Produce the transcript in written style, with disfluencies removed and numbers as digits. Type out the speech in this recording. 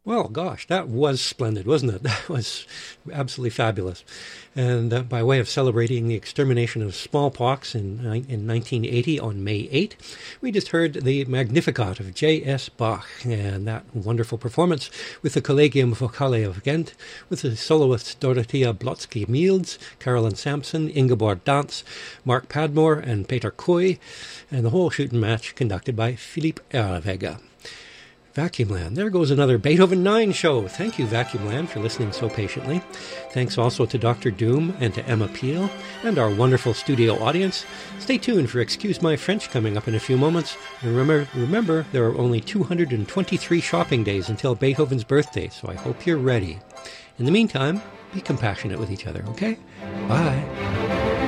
Well, gosh, that was splendid, wasn't it? That was absolutely fabulous. And by way of celebrating the extermination of smallpox in 1980 on May 8, we just heard the Magnificat of J.S. Bach and that wonderful performance with the Collegium Vocale of Ghent, with the soloists Dorothea Blotsky-Miels, Carolyn Sampson, Ingeborg Dantz, Mark Padmore, and Peter Koy, and the whole shooting match conducted by Philippe Ervega. Vacuumland. There goes another Beethoven 9 show. Thank you, Vacuumland, for listening so patiently. Thanks also to Dr. Doom and to Emma Peel and our wonderful studio audience. Stay tuned for Excuse My French coming up in a few moments. And remember, there are only 223 shopping days until Beethoven's birthday, so I hope you're ready. In the meantime, be compassionate with each other, okay? Bye.